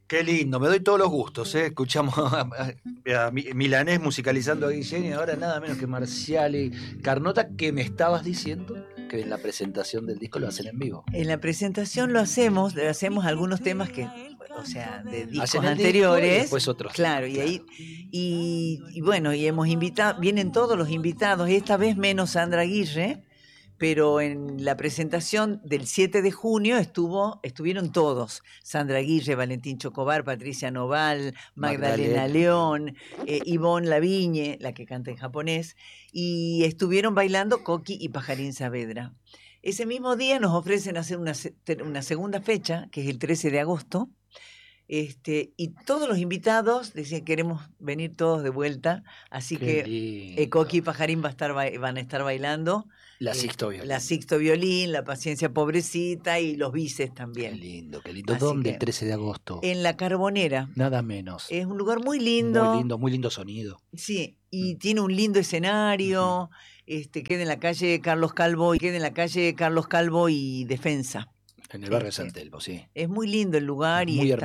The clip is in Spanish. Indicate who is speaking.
Speaker 1: Qué lindo, me doy todos los gustos, ¿eh? Escuchamos a Milanés musicalizando a Guillén y ahora nada menos que Marcial y Carnota, que me estabas diciendo que en la presentación del disco lo hacen en vivo.
Speaker 2: En la presentación lo hacemos algunos temas que, o sea, de discos
Speaker 1: Hacen el
Speaker 2: anteriores.
Speaker 1: disco y después otros.
Speaker 2: Claro,
Speaker 1: temas,
Speaker 2: y ahí, y bueno, y hemos invitado, vienen todos los invitados, esta vez menos Sandra Aguirre, pero en la presentación del 7 de junio estuvieron todos: Sandra Aguirre, Valentín Chocobar, Patricia Noval, Magdalena León, Ivonne Lavigne, la que canta en japonés, y estuvieron bailando Coqui y Pajarín Saavedra. Ese mismo día nos ofrecen hacer una segunda fecha, que es el 13 de agosto, y todos los invitados decían: queremos venir todos de vuelta, así
Speaker 1: Qué
Speaker 2: que
Speaker 1: lindo.
Speaker 2: Coqui y Pajarín van a estar bailando.
Speaker 1: La Sixto Violín.
Speaker 2: La Sixto Violín, La Paciencia Pobrecita y los Bices también.
Speaker 1: Qué lindo, qué lindo.
Speaker 2: Así
Speaker 1: ¿Dónde
Speaker 2: que,
Speaker 1: el 13 de agosto?
Speaker 2: En La Carbonera.
Speaker 1: Nada menos.
Speaker 2: Es un lugar muy lindo.
Speaker 1: Muy lindo sonido.
Speaker 2: Sí, y tiene un lindo escenario, queda en la calle Carlos Calvo y Defensa.
Speaker 1: En el barrio de San Telmo, sí.
Speaker 2: Es muy lindo el lugar y
Speaker 1: muy
Speaker 2: está